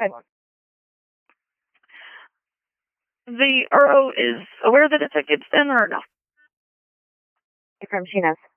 Okay. The RO is aware that it's a kids' den or no? From she knows.